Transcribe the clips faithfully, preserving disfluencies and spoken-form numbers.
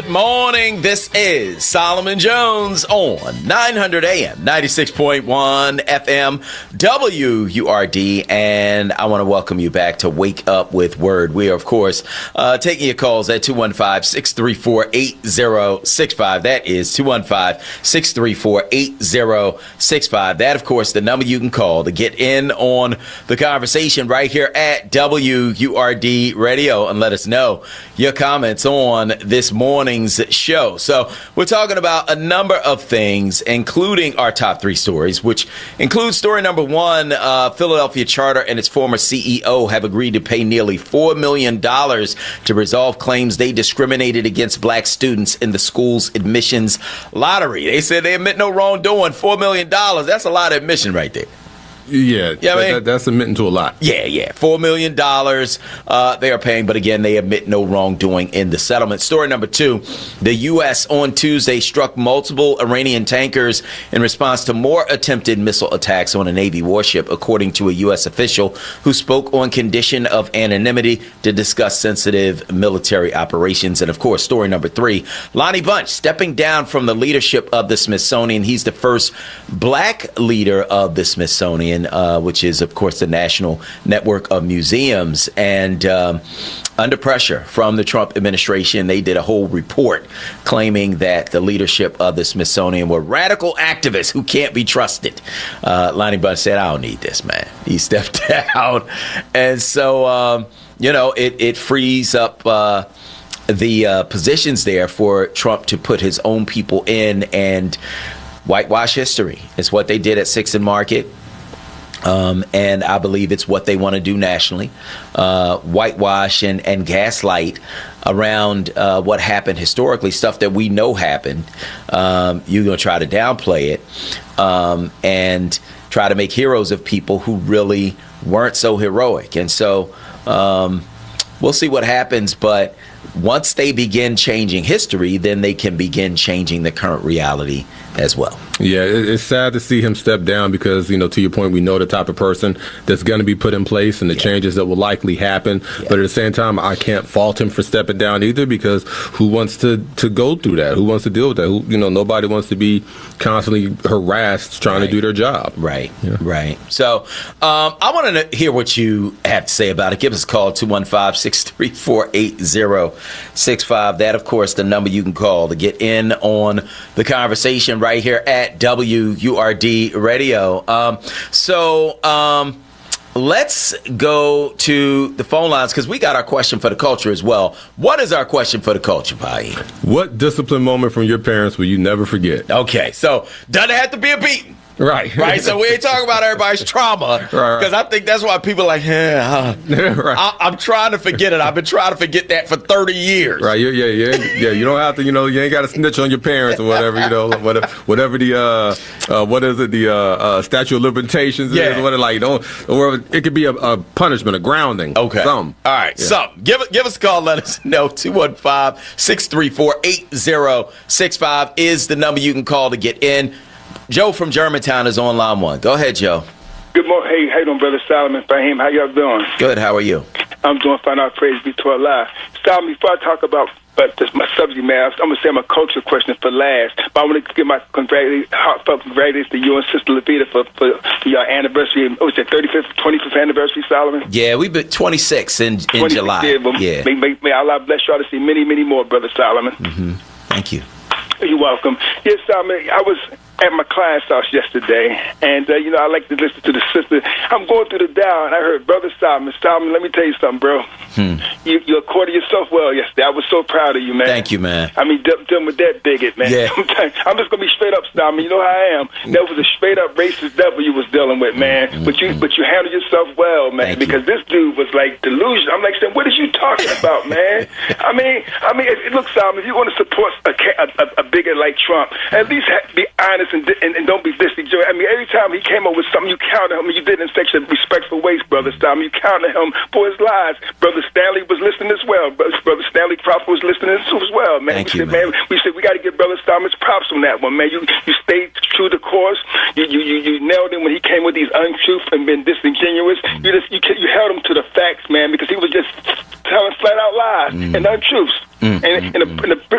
Good morning. This is Solomon Jones on nine hundred A M, ninety-six point one F M, W U R D, and I want to welcome you back to Wake Up with Word. We are, of course, uh, taking your calls at two one five, six three four, eight zero six five. That is two one five, six three four, eight zero six five. That, of course, the number you can call to get in on the conversation right here at W U R D Radio and let us know your comments on this morning's show. So we're talking about a number of things, including our top three stories, which includes story number one. Uh, Philadelphia Charter and its former C E O have agreed to pay nearly four million dollars to resolve claims they discriminated against black students in the school's admissions lottery. They said they admit no wrongdoing. four million dollars, that's a lot of admission right there. Yeah, yeah, that, that, that's admitting to a lot. Yeah, yeah. Four million dollars uh, they are paying, but again, they admit no wrongdoing in the settlement. Story number two, the U S on Tuesday struck multiple Iranian tankers in response to more attempted missile attacks on a Navy warship, according to a U S official who spoke on condition of anonymity to discuss sensitive military operations. And of course, story number three, Lonnie Bunch stepping down from the leadership of the Smithsonian. He's the first black leader of the Smithsonian. Uh, which is, of course, the national network of museums. And um, under pressure from the Trump administration, they did a whole report claiming that the leadership of the Smithsonian were radical activists who can't be trusted. Uh, Lonnie Bunch said, I don't need this, man. He stepped down. And so, um, you know, it, it frees up uh, the uh, positions there for Trump to put his own people in and whitewash history. It's what they did at Sixth and Market. Um, and I believe it's what they want to do nationally, uh, whitewash and, and gaslight around uh, what happened historically, stuff that we know happened. Um, you're going to try to downplay it um, and try to make heroes of people who really weren't so heroic. And so um, we'll see what happens. But once they begin changing history, then they can begin changing the current reality as well. Yeah, it's sad to see him step down because, you know, to your point, we know the type of person that's going to be put in place and the yeah. changes that will likely happen. Yeah. But at the same time, I can't fault him for stepping down either, because who wants to, to go through that? Who wants to deal with that? Who, you know, nobody wants to be constantly harassed trying right. to do their job. Right, yeah. right. So um, I want to hear what you have to say about it. Give us a call, two one five, six three four, eight zero six five. That, of course, the number you can call to get in on the conversation right here at W U R D Radio. Um, so um, let's go to the phone lines because we got our question for the culture as well. What is our question for the culture, Pai? What discipline moment from your parents will you never forget? Okay, so doesn't have to be a beating. Right. Right. So we ain't talking about everybody's trauma because right, right. I think that's why people are like, yeah, uh, right. I, I'm trying to forget it. I've been trying to forget that for thirty years. Right. Yeah. Yeah. Yeah. Yeah. You don't have to, you know, you ain't got to snitch on your parents or whatever, you know, whatever, whatever the, uh, uh, what is it? The, uh, uh, statute of limitations yeah. is what it like, don't, or it could be a, a punishment, a grounding. Okay. Some. All right. Yeah. Some. Give it, give us a call. Let us know. two one five, six three four, eight zero six five is the number you can call to get in. Joe from Germantown is on line one. Go ahead, Joe. Good morning. Hey, how you doing, Brother Solomon? Fahim, how y'all doing? Good. How are you? I'm doing fine. All praise be to Allah. Solomon, before I talk about but this, my subject matter, I'm going to say my culture question for last. But I want to give my congratulations, heartfelt congratulations to you and Sister Levita for, for, for your anniversary. What was it, thirty-fifth, twenty-fifth anniversary, Solomon? Yeah, we've been twenty-six in, in July. Yeah. Well, yeah. May, may, may Allah bless y'all to see many, many more, Brother Solomon. Mm-hmm. Thank you. You're welcome. Yes, Solomon, I was at my client's house yesterday, and, uh, you know, I like to listen to the sister. I'm going through the dial, and I heard, Brother Solomon, Solomon, let me tell you something, bro. Hmm. You, you accorded yourself well yesterday. I was so proud of you, man. Thank you, man. I mean, de- dealing with that bigot, man. Yeah. I'm just going to be straight up, Solomon. You know how I am. That was a straight-up racist devil you was dealing with, man. Mm-hmm. But you but you handled yourself well, man, Thank because you. this dude was, like, delusional. I'm like saying, what are you talking about, man? I mean, I mean, it, it, look, Solomon, if you want to support a, a, a bigot like Trump, at least ha- be honest and, and, and don't be disrespectful. I mean, every time he came up with something, you counted him, and you did it in such a respectful way, Brother Solomon. You counted him for his lies. Brother Stanley was listening as well. Brother, Brother Stanley Crawford was listening as well, man. Thank we you, said, man. man. We said we got to give Brother Solomon props on that one, man. You you stayed true to course. You you you, you nailed him when he came with these untruth and been disingenuous. Mm. You just you you held him to the facts, man, because he was just telling flat out lies mm. and untruths. Mm, and, mm, and, the, mm. and, the, the, the,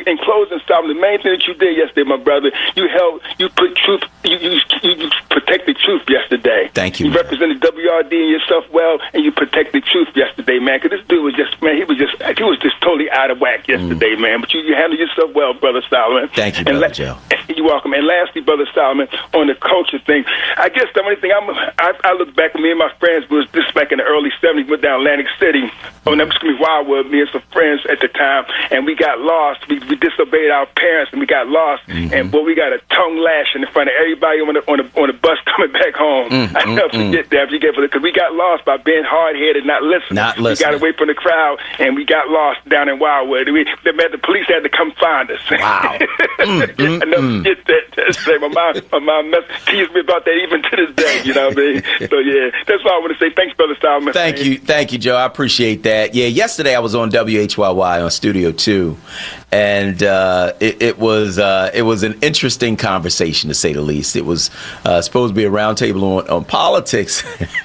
in closing, Solomon, the main thing that you did yesterday, my brother, you held, you put truth, you you, you, you protected truth yesterday. Thank you. You man. represented W R D and yourself well, and you protected truth yesterday, man. Because this dude was just, man, he was just, he was just totally out of whack yesterday, mm. man. But you, you handled yourself well, Brother Solomon. Thank you, and Brother la- Joe. You're welcome. And lastly, Brother Solomon, on the culture thing, I guess the only thing I'm, I, I look back at me and my friends was this back in the early seventies, went down Atlantic City. Oh, that was going to be Wildwood, me and some friends at the time, and we got lost. We, we disobeyed our parents, and we got lost. Mm-hmm. And boy, we got a tongue lashing in front of everybody on the on the, on the bus coming back home. Mm-hmm. I never forget that. Because we got lost by being hard headed, not listening. Not listening. We got away from the crowd, and we got lost down in Wildwood. We, the, the police had to come find us. Wow. mm, I never mm, forget that. My mom, my mom mess, teased me about that even to this day. You know what I mean? So yeah, that's all I want to say. Thanks, Brother Solomon. Thank you, thank you, Joe. I appreciate that. Yeah, yesterday I was on W H Y Y on Studio Two, and uh, it, it was uh, it was an interesting conversation to say the least. It was uh, supposed to be a roundtable on, on politics.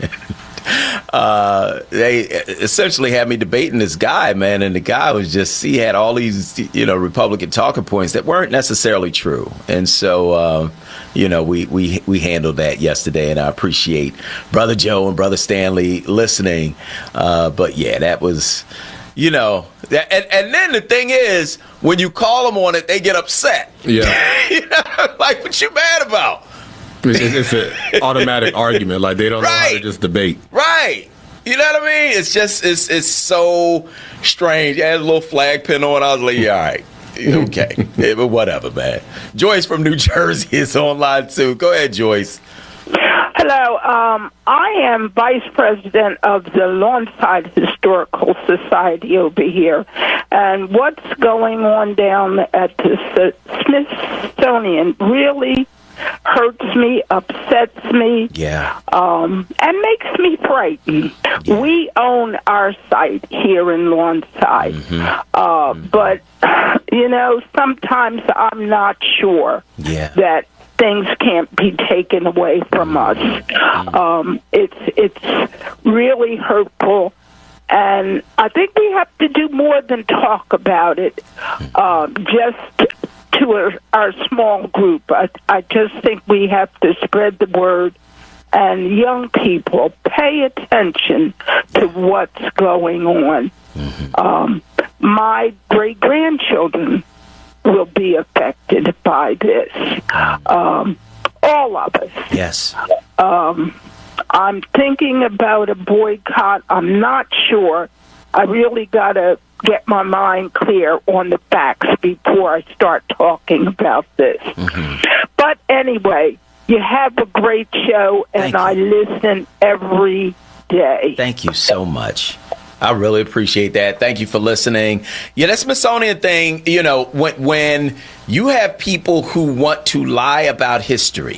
Uh, they essentially had me debating this guy, man, and the guy was just, he had all these, you know, Republican talking points that weren't necessarily true. And so, um, you know, we, we, we handled that yesterday, and I appreciate Brother Joe and Brother Stanley listening. Uh, but yeah, that was, you know, that, and, and then the thing is, when you call them on it, they get upset. Yeah. You know, like, what you mad about? It's an automatic argument. Like, they don't right. know how to just debate. Right. You know what I mean? It's just, it's it's so strange. I had a little flag pin on. I was like, yeah, all right. Okay. Yeah, but whatever, man. Joyce from New Jersey is online, too. Go ahead, Joyce. Hello. Um, I am vice president of the Lawnside Historical Society over here. And what's going on down at the Smithsonian really hurts me, upsets me, yeah, um, and makes me frightened. Yeah. We own our site here in Lawnside, mm-hmm. Uh, mm-hmm. but, you know, sometimes I'm not sure yeah. that things can't be taken away from us. Mm-hmm. Um, it's it's really hurtful, and I think we have to do more than talk about it. Uh, just to our, our small group, I, I just think we have to spread the word, and young people pay attention to what's going on. Mm-hmm. Um, my great-grandchildren will be affected by this. Um, all of us. Yes. Um, I'm thinking about a boycott. I'm not sure. I really got to get my mind clear on the facts before I start talking about this. Mm-hmm. But anyway, you have a great show, and I listen every day. Thank you so much. I really appreciate that. Thank you for listening. Yeah, that Smithsonian thing, you know, when, when you have people who want to lie about history,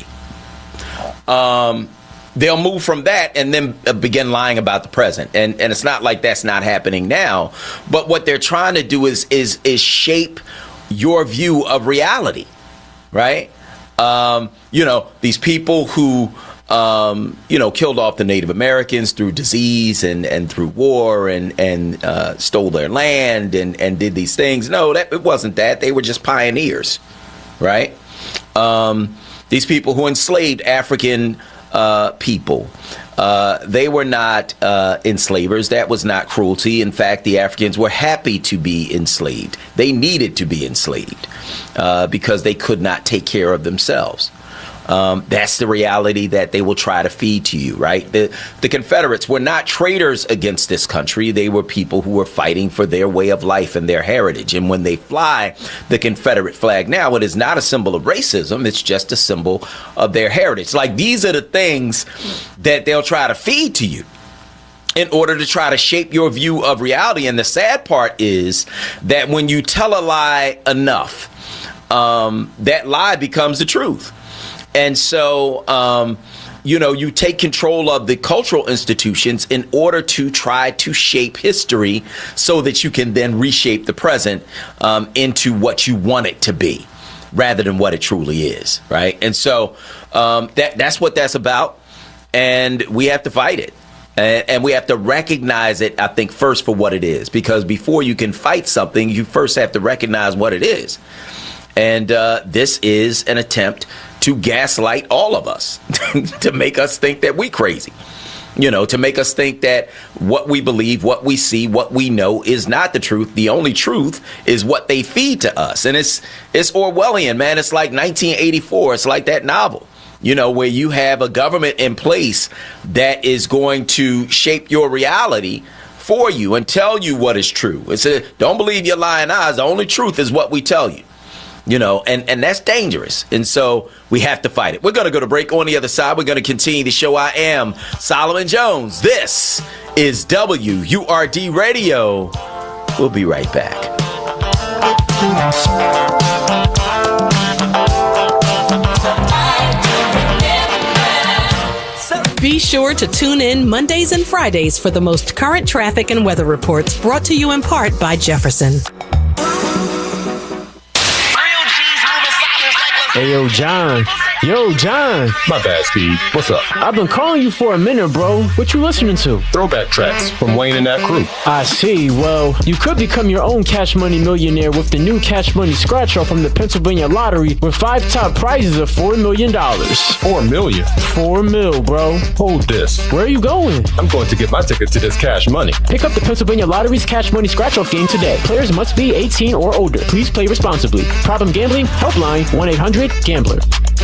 um, they'll move from that and then begin lying about the present. And and it's not like that's not happening now. But what they're trying to do is is is shape your view of reality, right? Um, you know, these people who, um, you know, killed off the Native Americans through disease and, and through war and, and uh, stole their land and, and did these things. No, that it wasn't that. They were just pioneers, right? Um, these people who enslaved African Uh, people. Uh, they were not uh, enslavers. That was not cruelty. In fact, the Africans were happy to be enslaved. They needed to be enslaved uh, because they could not take care of themselves. Um, that's the reality that they will try to feed to you, right? The, the Confederates were not traitors against this country. They were people who were fighting for their way of life and their heritage. And when they fly the Confederate flag now, it is not a symbol of racism. It's just a symbol of their heritage. Like, these are the things that they'll try to feed to you in order to try to shape your view of reality. And the sad part is that when you tell a lie enough, um, that lie becomes the truth. And so, um, you know, you take control of the cultural institutions in order to try to shape history so that you can then reshape the present um, into what you want it to be rather than what it truly is. Right. And so um, that that's what that's about. And we have to fight it. And, and we have to recognize it, I think, first for what it is. Because before you can fight something, you first have to recognize what it is. And uh, this is an attempt to gaslight all of us, to make us think that we crazy. You know, to make us think that what we believe, what we see, what we know is not the truth. The only truth is what they feed to us. And it's it's Orwellian, man. It's like nineteen eighty-four. It's like that novel, you know, where you have a government in place that is going to shape your reality for you and tell you what is true. It's a, don't believe your lying eyes. The only truth is what we tell you. You know, and, and that's dangerous. And so we have to fight it. We're going to go to break. On the other side, we're going to continue the show. I am Solomon Jones. This is W U R D Radio. We'll be right back. Be sure to tune in Mondays and Fridays for the most current traffic and weather reports, brought to you in part by Jefferson. Hey, yo, John. Yo, John. My bad, Steve. What's up? I've been calling you for a minute, bro. What you listening to? Throwback tracks from Wayne and that crew. I see. Well, you could become your own Cash Money millionaire with the new Cash Money Scratch Off from the Pennsylvania Lottery with five top prizes of four million dollars. Four million? Four mil, bro. Hold this. Where are you going? I'm going to get my ticket to this Cash Money. Pick up the Pennsylvania Lottery's Cash Money Scratch Off game today. Players must be eighteen or older. Please play responsibly. Problem gambling? Helpline one eight hundred gambler.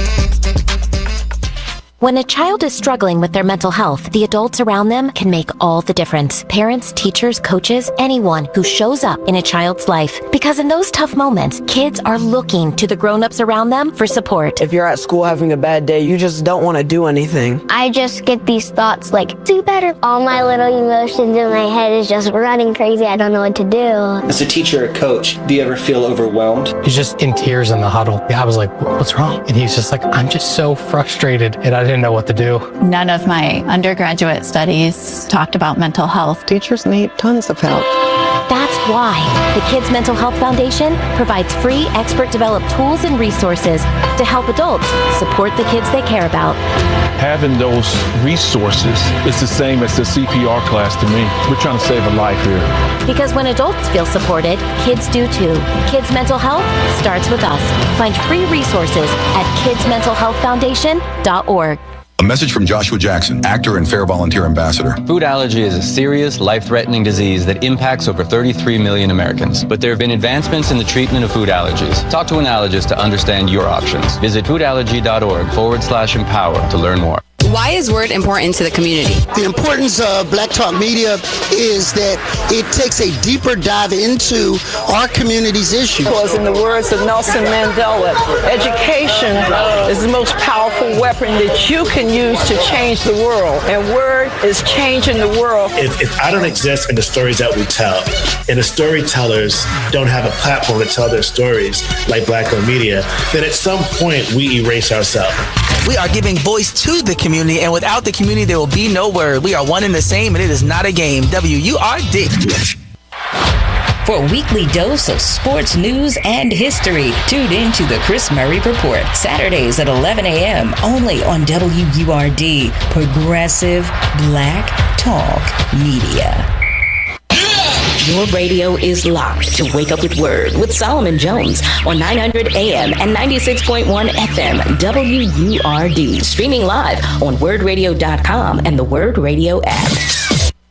When a child is struggling with their mental health, the adults around them can make all the difference. Parents, teachers, coaches, anyone who shows up in a child's life. Because in those tough moments, kids are looking to the grown-ups around them for support. If you're at school having a bad day, you just don't want to do anything. I just get these thoughts like, do better. All my little emotions in my head is just running crazy. I don't know what to do. As a teacher or coach, do you ever feel overwhelmed? He's just in tears in the huddle. I was like, what's wrong? And he's just like, I'm just so frustrated. And I didn't know what to do. None of my undergraduate studies talked about mental health. Teachers need tons of help. That's why the Kids Mental Health Foundation provides free expert-developed tools and resources to help adults support the kids they care about. Having those resources is the same as the C P R class to me. We're trying to save a life here. Because when adults feel supported, kids do too. Kids Mental Health starts with us. Find free resources at kids mental health foundation dot org. A message from Joshua Jackson, actor and Fair Volunteer Ambassador. Food allergy is a serious, life-threatening disease that impacts over thirty-three million Americans. But there have been advancements in the treatment of food allergies. Talk to an allergist to understand your options. Visit foodallergy.org forward slash empower to learn more. Why is Word important to the community? The importance of Black Talk Media is that it takes a deeper dive into our community's issues. Because in the words of Nelson Mandela, education is the most powerful weapon that you can use to change the world. And Word is changing the world. If, if I don't exist in the stories that we tell, and the storytellers don't have a platform to tell their stories like Black Talk Media, then at some point we erase ourselves. We are giving voice to the community, and without the community, there will be no Word. We are one and the same, and it is not a game. W U R D. For a weekly dose of sports news and history, tune in to the Chris Murray Report, Saturdays at eleven a.m., only on W U R D, Progressive Black Talk Media. Your radio is locked to Wake Up with Word with Solomon Jones on nine hundred A M and ninety-six point one F M W U R D. Streaming live on word radio dot com and the Word Radio app.